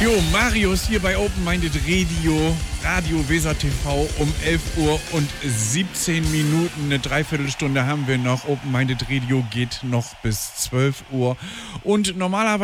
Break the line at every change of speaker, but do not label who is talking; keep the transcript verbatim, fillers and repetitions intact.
Jo, Marius hier bei Open Minded Radio, Radio Weser T V um elf Uhr und siebzehn Minuten, eine Dreiviertelstunde haben wir noch. Open Minded Radio geht noch bis zwölf Uhr und normalerweise